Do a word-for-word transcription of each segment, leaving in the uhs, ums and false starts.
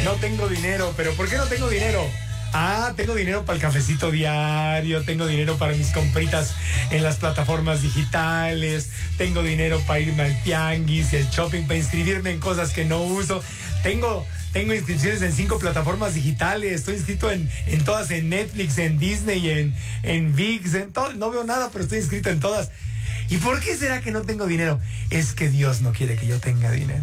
No tengo dinero, pero ¿por qué no tengo dinero? Ah, tengo dinero para el cafecito diario, tengo dinero para mis compritas en las plataformas digitales, tengo dinero para irme al tianguis y el shopping, para inscribirme en cosas que no uso. Tengo, tengo inscripciones en cinco plataformas digitales, estoy inscrito en, en todas, en Netflix, en Disney, en, en ViX, en todo. No veo nada, pero estoy inscrito en todas. ¿Y por qué será que no tengo dinero? Es que Dios no quiere que yo tenga dinero.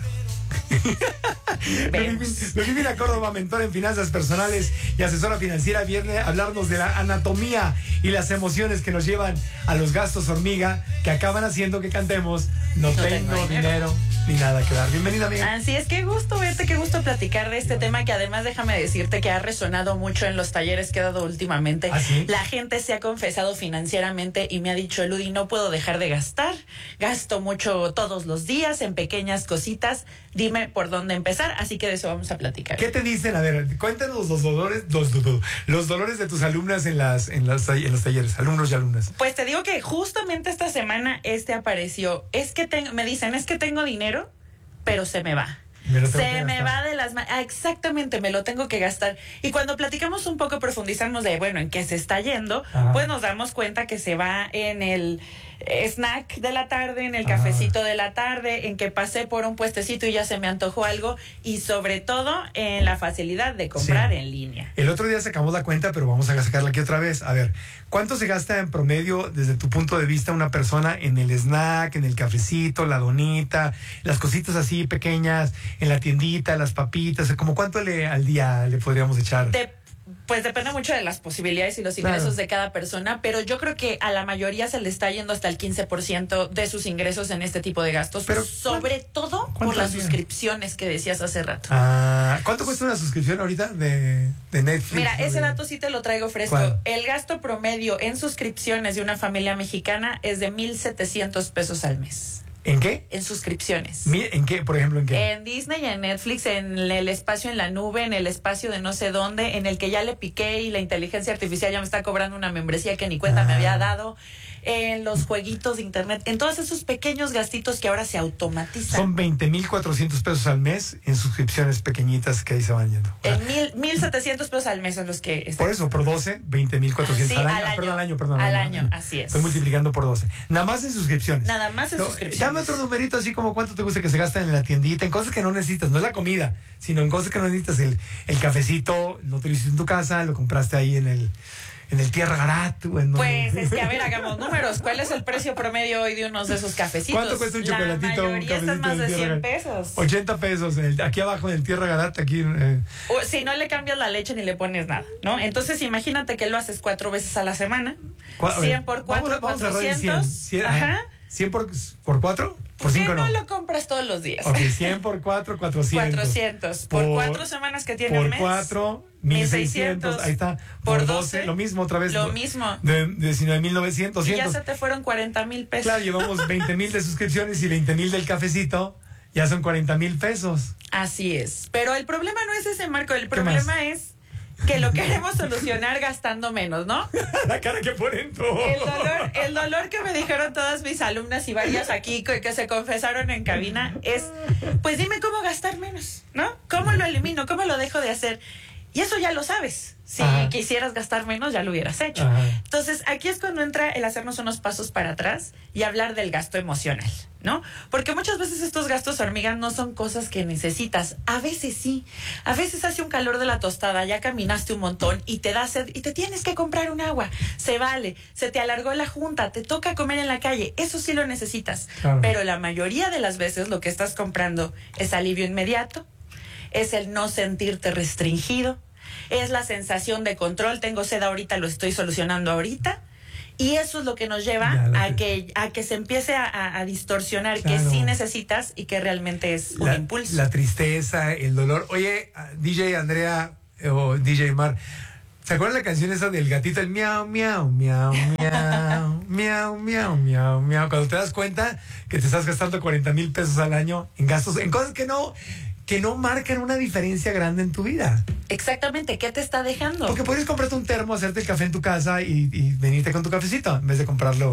Ludmila Córdoba, mentora en finanzas personales y asesora financiera, viene a hablarnos de la anatomía y las emociones que nos llevan a los gastos hormiga que acaban haciendo que cantemos No, no tengo, tengo dinero. dinero ni nada que dar. Bienvenida, amiga. Así es, qué gusto verte, qué gusto platicar de este tema que además déjame decirte que ha resonado mucho en los talleres que he dado últimamente. ¿Ah, sí? La gente se ha confesado financieramente y me ha dicho, Ludi, no puedo dejar de gastar, gasto mucho todos los días en pequeñas cositas, dime por dónde empezar, así que de eso vamos a platicar. ¿Qué te dicen? A ver, cuéntanos los dolores, los, los dolores de tus alumnas en las, en las en los talleres, alumnos y alumnas. Pues te digo que justamente esta semana este apareció, es que tengo, me dicen, es que tengo dinero, pero se me va. Me se me va de las manos. Ah, exactamente, me lo tengo que gastar. Y cuando platicamos un poco, profundizamos de, bueno, en qué se está yendo, Ajá. pues nos damos cuenta que se va en el snack de la tarde, en el Ajá. cafecito de la tarde, en que pasé por un puestecito y ya se me antojó algo, y sobre todo en la facilidad de comprar sí. en línea. El otro día sacamos la cuenta, pero vamos a sacarla aquí otra vez. A ver, ¿cuánto se gasta en promedio, desde tu punto de vista, una persona en el snack, en el cafecito, la donita, las cositas así pequeñas, en la tiendita, las papitas? ¿Como cuánto le, al día le podríamos echar? De Pues depende mucho de las posibilidades y los ingresos claro. de cada persona, pero yo creo que a la mayoría se le está yendo hasta el quince por ciento de sus ingresos en este tipo de gastos, pero sobre todo por las suscripciones que decías hace rato. Ah, ¿cuánto cuesta una suscripción ahorita de, de Netflix? Mira, ese de... dato sí te lo traigo fresco. ¿Cuál? El gasto promedio en suscripciones de una familia mexicana es de mil setecientos pesos al mes. ¿En qué? En suscripciones. ¿En qué, por ejemplo, en qué? En Disney, en Netflix, en el espacio en la nube, en el espacio de no sé dónde, en el que ya le piqué y la inteligencia artificial ya me está cobrando una membresía que ni cuenta ah. me había dado, en los jueguitos de internet, en todos esos pequeños gastitos que ahora se automatizan. Son veinte mil cuatrocientos pesos al mes en suscripciones pequeñitas que ahí se van yendo. En mil, mil setecientos pesos al mes son los que están. Por eso, por doce, veinte mil cuatrocientos sí, al año. al año. Ah, perdón, al año, perdón. Al año, año, así es. Estoy multiplicando por doce. Nada más en suscripciones. Nada más en no, suscripciones. Dame otro numerito así como cuánto te gusta que se gastan en la tiendita, en cosas que no necesitas, no es la comida, sino en cosas que no necesitas. El, el cafecito no te lo hiciste en tu casa, lo compraste ahí en el en el Tierra Garat. Bueno. Pues es que, a ver, hagamos números. ¿Cuál es el precio promedio hoy de unos de esos cafecitos? ¿Cuánto cuesta un chocolatito? La mayoría un están más de cien pesos. ochenta pesos. En el, aquí abajo en el Tierra Garat, aquí. Eh. O, si no le cambias la leche ni le pones nada, ¿no? Entonces, imagínate que lo haces cuatro veces a la semana. cien por cuatro, cuatrocientos. cien, Ajá. ¿cien por, por cuatro? ¿Por ¿Por cinco qué no, no lo compras todos los días? Ok, cien por cuatro, cuatrocientos. cuatrocientos. Por, por cuatro semanas que tiene el mes. Por cuatro, mil seiscientos. Ahí está. Por, por doce, doce, lo mismo otra vez. Lo mismo. De, de diecinueve mil novecientos. Y ya se te fueron cuarenta mil pesos. Claro, llevamos veinte mil de suscripciones y veinte mil del cafecito. Ya son cuarenta mil pesos. Así es. Pero el problema no es ese, Marco. El problema es que lo queremos solucionar gastando menos, ¿no? La cara que ponen todos. El dolor, el dolor que me dijeron todas mis alumnas y varias aquí que, que se confesaron en cabina es, pues dime cómo gastar menos, ¿no? ¿Cómo lo elimino? ¿Cómo lo dejo de hacer? Y eso ya lo sabes. Si Ajá. quisieras gastar menos, ya lo hubieras hecho. Ajá. Entonces, aquí es cuando entra el hacernos unos pasos para atrás y hablar del gasto emocional, ¿no? Porque muchas veces estos gastos hormiga no son cosas que necesitas. A veces sí. A veces hace un calor de la tostada, ya caminaste un montón y te da sed y te tienes que comprar un agua. Se vale. Se te alargó la junta, te toca comer en la calle. Eso sí lo necesitas. Claro. Pero la mayoría de las veces lo que estás comprando es alivio inmediato, es el no sentirte restringido, es la sensación de control, tengo sed ahorita, lo estoy solucionando ahorita, y eso es lo que nos lleva ya, a que a que se empiece a, a, a distorsionar claro. que sí necesitas y que realmente es un la, impulso. La tristeza, el dolor. Oye, D J Andrea o D J Mar, ¿se acuerdan la canción esa del gatito? El miau, miau, miau, miau, miau, miau, miau, miau. Cuando te das cuenta que te estás gastando cuarenta mil pesos al año en gastos, en cosas que no... que no marcan una diferencia grande en tu vida. Exactamente, ¿qué te está dejando? Porque puedes comprarte un termo, hacerte el café en tu casa y, y venirte con tu cafecito, en vez de comprarlo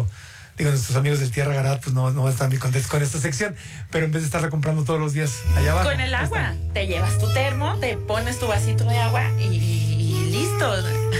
digo, nuestros amigos del Tierra Garat, pues no, no van a estar muy contentos con esta sección, pero en vez de estarla comprando todos los días allá abajo. Con el agua, te llevas tu termo, te pones tu vasito de agua y, y listo.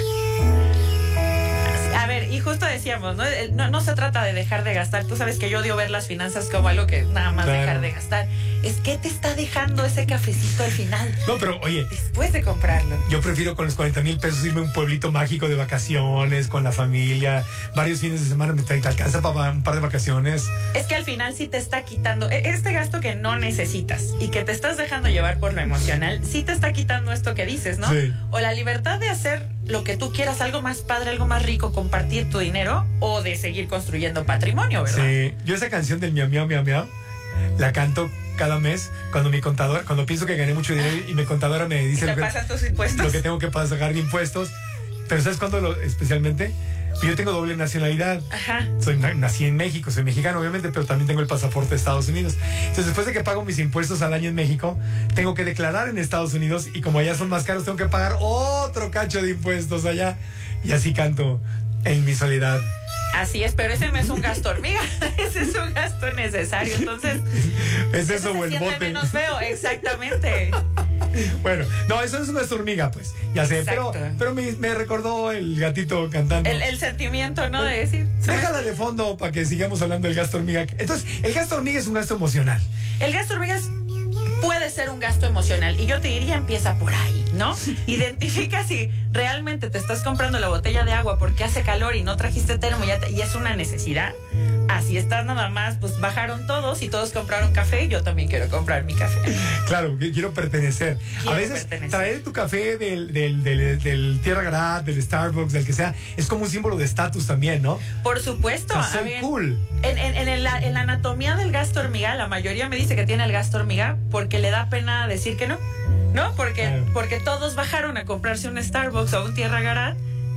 A ver, y justo decíamos, ¿no? ¿no? No se trata de dejar de gastar. Tú sabes que yo odio ver las finanzas como algo que nada más claro. dejar de gastar. Es que te está dejando ese cafecito al final. No, pero oye. Después de comprarlo. Yo prefiero con los cuarenta mil pesos irme a un pueblito mágico de vacaciones, con la familia. Varios fines de semana me te alcanza para un par de vacaciones. Es que al final sí te está quitando este gasto que no necesitas y que te estás dejando llevar por lo emocional. Sí te está quitando esto que dices, ¿no? Sí. O la libertad de hacer lo que tú quieras, algo más padre, algo más rico, compartir tu dinero o de seguir construyendo patrimonio, ¿verdad? Sí. Yo esa canción del miau, miau, miau, miau, la canto cada mes cuando mi contador, cuando pienso que gané mucho dinero y mi contadora me dice lo que, pasan tus impuestos. Lo que tengo que pagar de impuestos. Pero ¿sabes cuándo lo, especialmente? Yo tengo doble nacionalidad. Ajá. Soy, nací en México, soy mexicano obviamente, pero también tengo el pasaporte de Estados Unidos. Entonces después de que pago mis impuestos al año en México, tengo que declarar en Estados Unidos y como allá son más caros, tengo que pagar otro cacho de impuestos allá. Y así canto en mi soledad. Así es, pero ese no es un gasto hormiga, ese es un gasto necesario, entonces es eso o el bote menos feo, exactamente. Bueno, no, eso es un gasto hormiga, pues, ya sé. Exacto. pero pero me, me recordó el gatito cantando el, el sentimiento, ¿no? De decir, déjala de fondo para que sigamos hablando del gasto hormiga. Entonces, el gasto hormiga es un gasto emocional. El gasto hormiga es, puede ser un gasto emocional y yo te diría empieza por ahí, ¿no? Identifica si realmente te estás comprando la botella de agua porque hace calor y no trajiste termo y, te, y es una necesidad. Así estás nada más, pues bajaron todos y todos compraron café y yo también quiero comprar mi café. Claro, quiero pertenecer. Quiero a veces pertenecer. Traer tu café del, del, del, del Tierra Garat, del Starbucks, del que sea, es como un símbolo de estatus también, ¿no? Por supuesto. O sea, soy ver, cool. En, en, en, el, en la anatomía del gasto hormiga, la mayoría me dice que tiene el gasto hormiga porque le da pena decir que no. ¿No? Porque, claro. porque todos bajaron a comprarse un Starbucks o un Tierra Garat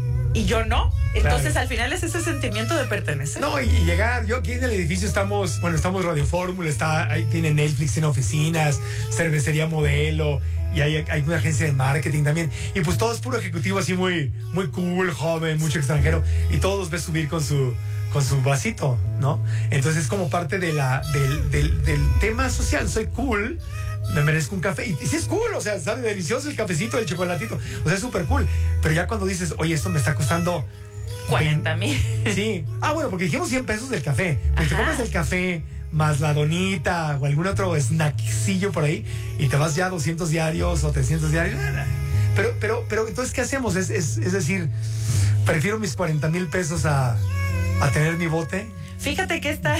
y yo no. Entonces claro. al final es ese sentimiento de pertenecer. No, y, y llegar, yo aquí en el edificio estamos, bueno, estamos Radio Fórmula, está, ahí tiene Netflix, tiene oficinas, cervecería Modelo, y hay, hay una agencia de marketing también. Y pues todo es puro ejecutivo así muy, muy cool, joven, mucho extranjero, y todos los ves subir con su con su vasito, ¿no? Entonces es como parte de la, del, del, del tema social, soy cool, me merezco un café. Y, y sí es cool, o sea, sabe delicioso el cafecito, el chocolatito. O sea, es súper cool. Pero ya cuando dices, oye, esto me está costando cuarenta mil. Sí. Ah, bueno, porque dijimos cien pesos del café. Pero te compras el café más la donita o algún otro snackcillo por ahí y te vas ya a doscientos diarios o trescientos diarios. Pero, pero, pero, entonces, ¿qué hacemos? Es, es, es decir, prefiero mis cuarenta mil pesos a, a tener mi bote. Fíjate que está.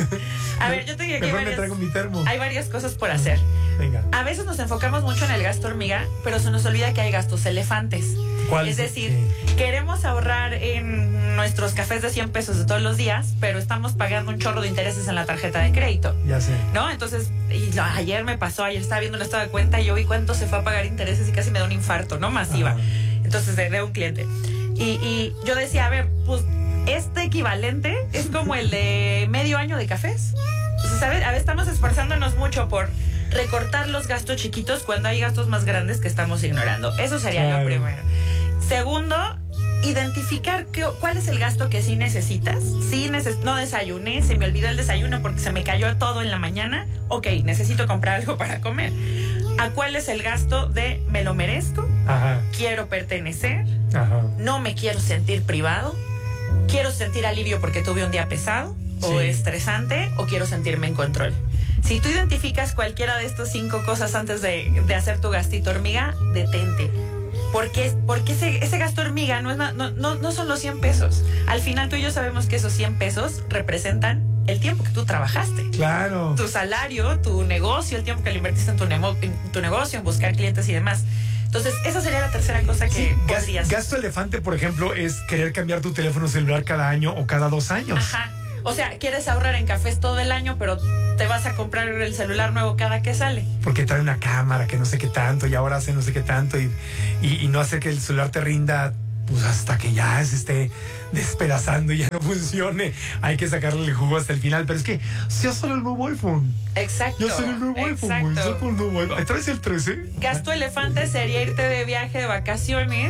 A ver, yo te diría que hay Mejor varias, me traigo mi termo. hay varias cosas por hacer. Venga. A veces nos enfocamos mucho en el gasto hormiga, pero se nos olvida que hay gastos elefantes. ¿Cuál? Es decir, sí. queremos ahorrar en nuestros cafés de cien pesos de todos los días, pero estamos pagando un chorro de intereses en la tarjeta de crédito. Ya sé. ¿No? Entonces, y no, ayer me pasó, ayer estaba viendo un estado de cuenta y yo vi cuánto se fue a pagar intereses y casi me da un infarto, ¿no? Masiva. Ajá. Entonces, de, de un cliente. Y, y yo decía, a ver, pues este equivalente es como el de medio año de cafés. O sea, ¿sabes? A ver, estamos esforzándonos mucho por recortar los gastos chiquitos cuando hay gastos más grandes que estamos ignorando. Eso sería claro. lo primero. Segundo, identificar qué, cuál es el gasto que sí necesitas. Sí, neces- no desayuné, se me olvidó el desayuno porque se me cayó todo en la mañana. Ok, necesito comprar algo para comer. ¿A cuál es el gasto de me lo merezco? Ajá. Quiero pertenecer. Ajá. No me quiero sentir privado. Quiero sentir alivio porque tuve un día pesado sí. o estresante o quiero sentirme en control. Si tú identificas cualquiera de estas cinco cosas antes de, de hacer tu gastito hormiga, detente. Porque, porque ese, ese gasto hormiga no, es, no, no, no son los cien pesos. Al final tú y yo sabemos que esos cien pesos representan el tiempo que tú trabajaste. Claro. Tu salario, tu negocio, el tiempo que le invertiste en tu, ne- en tu negocio, en buscar clientes y demás. Entonces, esa sería la tercera cosa que sí, podrías. Gasto elefante, por ejemplo, es querer cambiar tu teléfono celular cada año o cada dos años. Ajá. O sea, quieres ahorrar en cafés todo el año, pero te vas a comprar el celular nuevo cada que sale. Porque trae una cámara que no sé qué tanto y ahora hace no sé qué tanto y, y, y no hace que el celular te rinda pues hasta que ya se esté despedazando y ya no funcione. Hay que sacarle el jugo hasta el final. Pero es que ya sale el nuevo iPhone. Exacto. Ya sale el nuevo iPhone. Saco el nuevo iPhone. ¿Traes el trece? Gasto elefante sería irte de viaje de vacaciones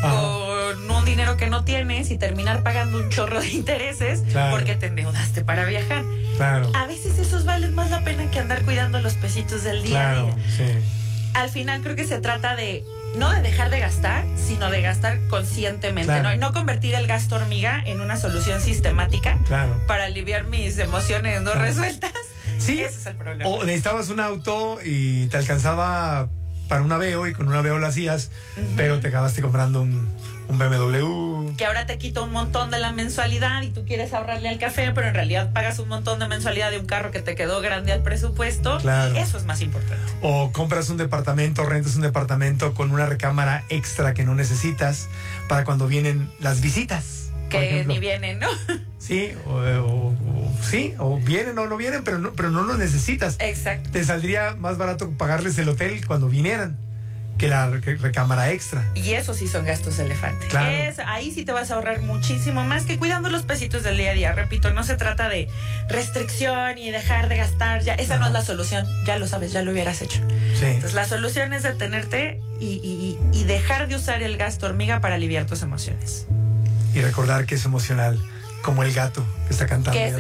Ajá. Con un dinero que no tienes y terminar pagando un chorro de intereses claro. porque te endeudaste para viajar. Claro. A veces esos valen más la pena que andar cuidando los pesitos del día claro, a día. Sí. Al final creo que se trata de no de dejar de gastar, sino de gastar conscientemente, claro. ¿no? Y no convertir el gasto hormiga en una solución sistemática claro. para aliviar mis emociones no claro. resueltas. Sí. Ese es el problema. O necesitabas un auto y te alcanzaba para un Aveo y con un Aveo lo hacías, uh-huh. pero te acabaste comprando un, un B M W. Que ahora te quita un montón de la mensualidad y tú quieres ahorrarle al café, pero en realidad pagas un montón de mensualidad de un carro que te quedó grande al presupuesto. Claro. Eso es más importante. O compras un departamento, rentas un departamento con una recámara extra que no necesitas para cuando vienen las visitas. Que ni vienen, ¿no? Sí, o, o, o sí, o vienen o no vienen, pero no, pero no lo necesitas. Exacto. Te saldría más barato pagarles el hotel cuando vinieran que la recámara extra. Y eso sí son gastos elefantes. Claro. Es, ahí sí te vas a ahorrar muchísimo más que cuidando los pesitos del día a día. Repito, no se trata de restricción y dejar de gastar. Ya, esa Ajá. no es la solución. Ya lo sabes, ya lo hubieras hecho. Sí. Entonces la solución es detenerte y, y, y dejar de usar el gasto hormiga para aliviar tus emociones. Y recordar que es emocional, como el gato que está cantando. Que es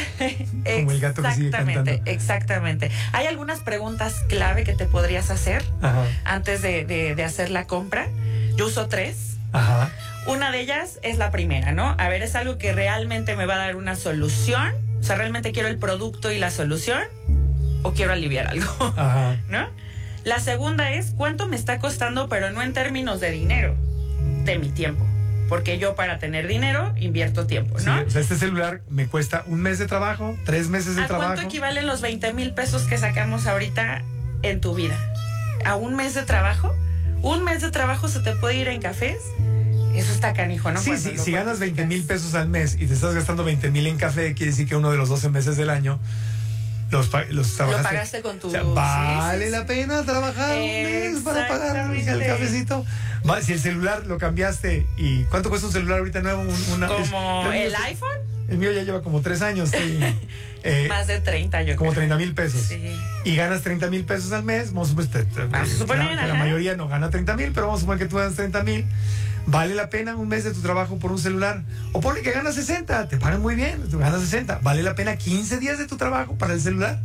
exa- como el gato que sigue cantando. Exactamente, exactamente. Hay algunas preguntas clave que te podrías hacer Ajá. antes de, de, de hacer la compra. Yo uso tres. Ajá. Una de ellas es la primera, ¿no? A ver, ¿es algo que realmente me va a dar una solución? O sea, ¿realmente quiero el producto y la solución? ¿O quiero aliviar algo? Ajá. ¿No? La segunda es, ¿cuánto me está costando, pero no en términos de dinero, de mi tiempo? Porque yo para tener dinero invierto tiempo, ¿no? Sí, o sea, este celular me cuesta un mes de trabajo, tres meses de ¿A trabajo. cuánto equivalen los veinte mil pesos que sacamos ahorita en tu vida? ¿A un mes de trabajo? ¿Un mes de trabajo se te puede ir en cafés? Eso está canijo, ¿no? Sí, Cuando sí, lo si ganas cuantificas. veinte mil pesos al mes y te estás gastando veinte mil en café, quiere decir que uno de los doce meses del año los, los trabajaste. Lo pagaste con tu... O sea, vale sí, sí, la sí. pena trabajar un mes para pagar el cafecito. Va, si el celular lo cambiaste, ¿y cuánto cuesta un celular ahorita nuevo? Un, una, ¿Como es, el mío, iPhone? El mío ya lleva como tres años. Sí. Eh, Más de treinta, yo como creo. treinta mil pesos. Sí. Y ganas treinta mil pesos al mes. Vamos a suponer, te, te, Vamos a suponer, que la ajá. mayoría no gana treinta mil, pero vamos a suponer que tú ganas treinta mil. ¿Vale la pena un mes de tu trabajo por un celular? O ponle que ganas sesenta, te pagan muy bien, tú ganas sesenta. ¿Vale la pena quince días de tu trabajo para el celular?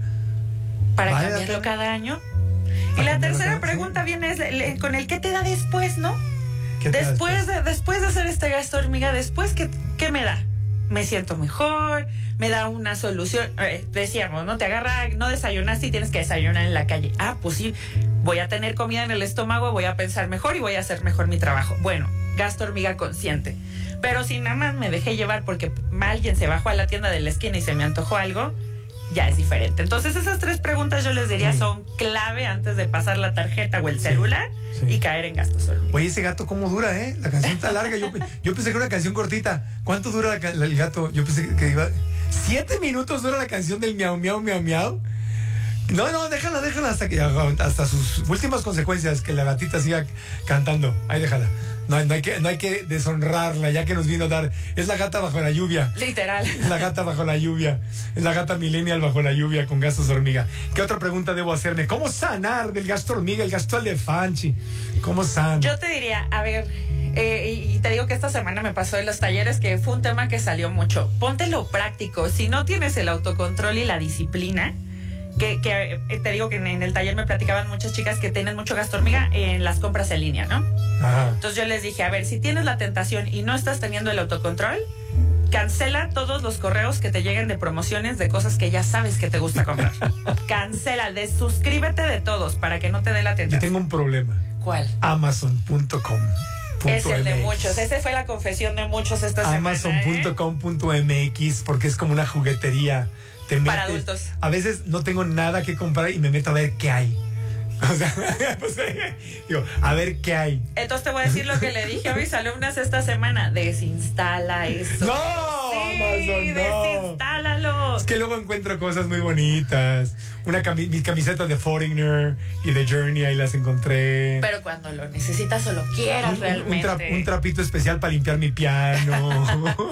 Para ¿Vale cambiarlo cada año. Y Para la cambiarlo tercera cada- pregunta sí. viene es, le- con el qué te da después, ¿no? ¿Qué te da Después de, después de hacer este gasto hormiga, después, ¿qué, qué me da? Me siento mejor, me da una solución. Eh, decíamos, ¿no? Te agarra, no desayunaste y tienes que desayunar en la calle. Ah, pues sí, voy a tener comida en el estómago, voy a pensar mejor y voy a hacer mejor mi trabajo. Bueno, gasto hormiga consciente. Pero si nada más me dejé llevar porque alguien se bajó a la tienda de la esquina y se me antojó algo, ya es diferente. Entonces esas tres preguntas yo les diría Sí. son clave antes de pasar la tarjeta o el Sí, celular sí. y caer en gastos hormiga. Oye, ese gato cómo dura, ¿eh? La canción está larga. Yo, yo pensé que era una canción cortita. ¿Cuánto dura la ca- la- el gato? Yo pensé que, que iba... ¿Siete minutos dura la canción del miau, miau, miau, miau? No, no, déjala, déjala hasta que hasta sus últimas consecuencias, que la gatita siga cantando. Ahí déjala. No, hay- no, hay que, no hay que deshonrarla, ya que nos vino a dar. Es la gata bajo la lluvia. Literal. Es la gata bajo la lluvia. Es la gata millennial bajo la lluvia con gastos hormiga. ¿Qué otra pregunta debo hacerme? ¿Cómo sanar del gasto hormiga, el gasto elefante? ¿Cómo sanar? Yo te diría, a ver, eh, y, y te digo que esta semana me pasó en los talleres que fue un tema que salió mucho. Póntelo práctico. Si no tienes el autocontrol y la disciplina, que, que eh, te digo que en, en el taller me platicaban muchas chicas que tienen mucho gasto hormiga en las compras en línea, ¿no? Ajá. Entonces yo les dije, a ver, si tienes la tentación y no estás teniendo el autocontrol, cancela todos los correos que te lleguen de promociones de cosas que ya sabes que te gusta comprar. Cancela, desuscríbete de todos para que no te dé la Yo tentación. tengo un problema. ¿Cuál? Amazon punto com. Es el de muchos. Esa fue la confesión de muchos esta semana. Amazon punto ¿eh? com punto m x, porque es como una juguetería. Te Para metes- adultos. A veces no tengo nada que comprar y me meto a ver qué hay. O sea, pues, digo, a ver qué hay. Entonces te voy a decir lo que le dije a mis alumnas esta semana. Desinstala eso. ¡No! Sí, Amazon, no. desinstálalo. Es que luego encuentro cosas muy bonitas. Una cami mis camisetas de Foreigner y de Journey, ahí las encontré. Pero cuando lo necesitas o lo quieras un, un, realmente. tra un trapito especial para limpiar mi piano.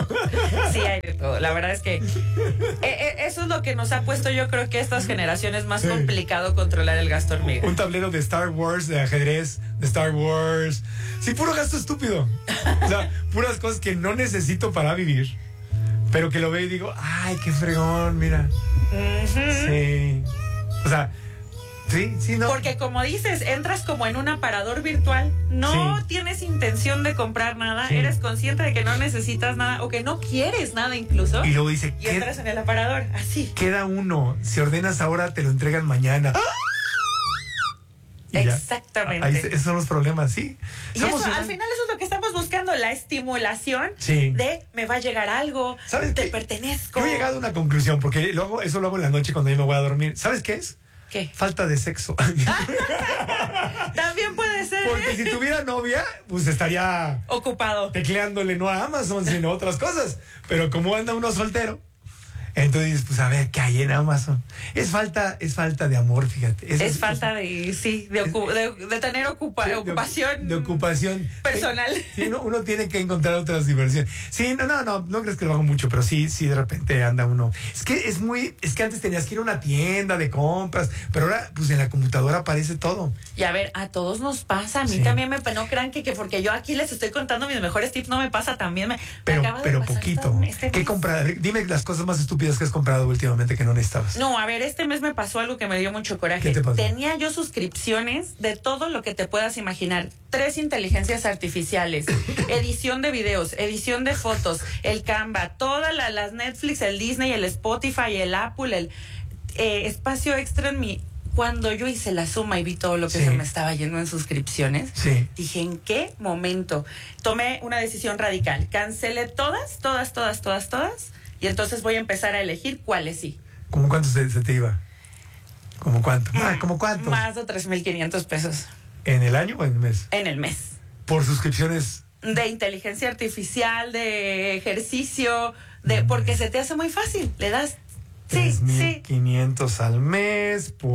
Sí, hay de todo. La verdad es que eh, eh, eso es lo que nos ha puesto, yo creo que estas generaciones más Sí. complicado controlar el gasto hormiga. Un tablero de Star Wars, de ajedrez de Star Wars, Sí, puro gasto estúpido. O sea, puras cosas que no necesito para vivir, pero que lo veo y digo, ay, qué fregón, mira. Uh-huh. Sí. O sea, sí, sí, no. Porque como dices, entras como en un aparador virtual. No sí. tienes intención de comprar nada. Sí. Eres consciente de que no necesitas nada o que no quieres nada incluso. Y luego dice, y entras en el aparador, así. Queda uno. Si ordenas ahora, te lo entregan mañana. ¡Ah! Exactamente. Ahí, esos son los problemas, sí. Y eso, una... al final eso es lo que estamos buscando, la estimulación sí. de me va a llegar algo, ¿sabes te qué? pertenezco. Yo he llegado a una conclusión, porque lo hago, eso lo hago en la noche cuando yo me voy a dormir. ¿Sabes qué es? ¿Qué? Falta de sexo. También puede ser. Porque si tuviera novia, pues estaría ocupado. Tecleándole no a Amazon, sino a otras cosas. Pero como anda uno soltero, entonces dices, pues a ver, ¿qué hay en Amazon? Es falta, es falta de amor, fíjate. Es, es, es falta de, sí, de, ocu de, de tener ocupa sí, ocupación. De, de ocupación. Personal. Sí, uno, uno tiene que encontrar otras diversiones. Sí, no, no, no, no crees que lo hago mucho, pero sí, sí, de repente anda uno. Es que es muy, es que antes tenías que ir a una tienda de compras, pero ahora, pues en la computadora aparece todo. Y a ver, a todos nos pasa, a mí sí. también me, no crean que, que porque yo aquí les estoy contando mis mejores tips, no me pasa también. Me, pero, me pero poquito. Este ¿Qué compras? Dime las cosas más estúpidas que has comprado últimamente que no necesitabas. No, a ver, este mes me pasó algo que me dio mucho coraje. ¿Qué te pasó? Tenía yo suscripciones de todo lo que te puedas imaginar. Tres inteligencias artificiales, edición de videos, edición de fotos, el Canva, todas la, las Netflix, el Disney, el Spotify, el Apple, el eh, espacio extra en mi... Cuando yo hice la suma y vi todo lo que sí. se me estaba yendo en suscripciones, sí. dije, ¿en qué momento? Tomé una decisión radical. Cancelé todas, todas, todas, todas, todas. Y entonces voy a empezar a elegir cuáles sí. ¿Cómo cuánto se, se te iba? ¿Cómo cuánto? Ah, ¿cómo cuánto? Más de tres mil quinientos pesos. ¿En el año o en el mes? En el mes. ¿Por suscripciones? De inteligencia artificial, de ejercicio, de porque se te hace muy fácil. Le das... tres mil quinientos al mes por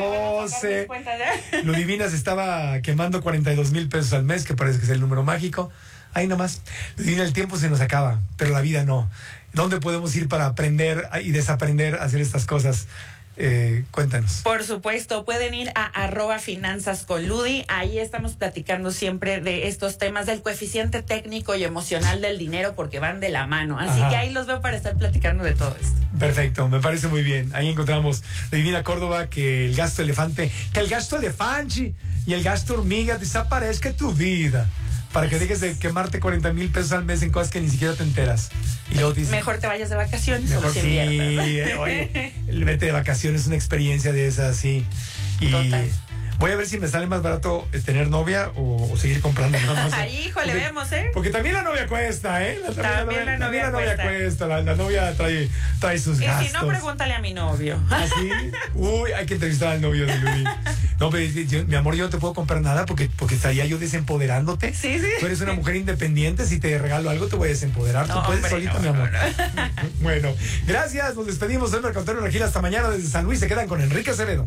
doce. Ludivinas estaba quemando cuarenta y dos mil pesos al mes, que parece que es el número mágico. Ahí nomás. Ludivina, el tiempo se nos acaba, pero la vida no. ¿Dónde podemos ir para aprender y desaprender a hacer estas cosas? Eh, cuéntanos. Por supuesto, pueden ir a arroba finanzas con Ludi. Ahí estamos platicando siempre de estos temas del coeficiente técnico y emocional del dinero, porque van de la mano. Así Ajá. que ahí los veo para estar platicando de todo esto. Perfecto, me parece muy bien. Ahí encontramos de Divina Córdoba que el gasto elefante, que el gasto elefante y el gasto hormiga desaparezca de tu vida. Para que dejes de quemarte cuarenta mil pesos al mes en cosas que ni siquiera te enteras. Y luego dices, mejor te vayas de vacaciones. Mejor sí, eh, oye, el vete de vacaciones es una experiencia de esas, sí. Y total. Voy a ver si me sale más barato tener novia o, o seguir comprando nada más. Ay, híjole, porque, vemos, ¿eh? Porque también la novia cuesta, ¿eh? La, también, la, novia, la novia también la novia cuesta. cuesta. La, la novia trae, trae sus y gastos. Y si no, pregúntale a mi novio. ¿Ah, sí? Uy, hay que entrevistar al novio de Luis. No, pero yo, mi amor, yo no te puedo comprar nada porque, porque estaría yo desempoderándote. Sí, sí. Tú eres una mujer independiente. Si te regalo algo, te voy a desempoderar. No, Tú puedes hombre, solita, no, mi amor. No, no. Bueno, gracias. Nos despedimos. Soy Marco Antonio Regil. Hasta mañana desde San Luis. Se quedan con Enrique Acevedo.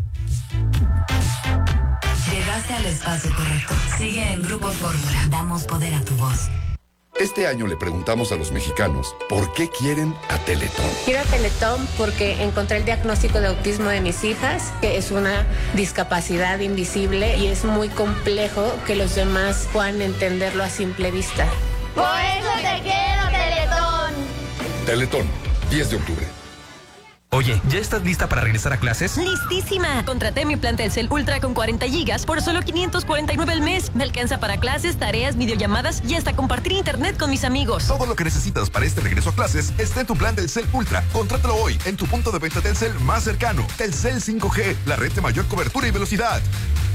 Llegaste al espacio correcto. Sigue en Grupo Fórmula. Damos poder a tu voz. Este año le preguntamos a los mexicanos por qué quieren a Teletón. Quiero a Teletón porque encontré el diagnóstico de autismo de mis hijas, que es una discapacidad invisible y es muy complejo que los demás puedan entenderlo a simple vista. Por eso te quiero, Teletón. Teletón, diez de octubre. Oye, ¿ya estás lista para regresar a clases? ¡Listísima! Contraté mi plan Telcel Ultra con cuarenta gigas por solo quinientos cuarenta y nueve al mes. Me alcanza para clases, tareas, videollamadas y hasta compartir internet con mis amigos. Todo lo que necesitas para este regreso a clases está en tu plan Telcel Ultra. Contrátalo hoy en tu punto de venta Telcel más cercano. Telcel cinco G, la red de mayor cobertura y velocidad.